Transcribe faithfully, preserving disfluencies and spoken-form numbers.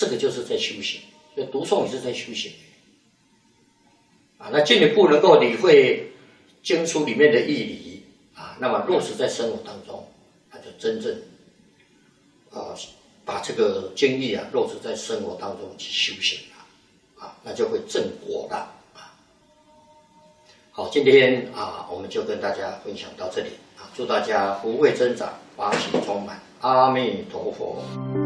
这个就是在修行，所以读诵也是在修行。啊，那进一步能够理会经书里面的义理啊，那么落实在生活当中，那就真正啊把这个经义啊落实在生活当中去修行了，啊，那就会正果了啊。好，今天啊我们就跟大家分享到这里啊，祝大家福慧增长，法喜充满，阿弥陀佛。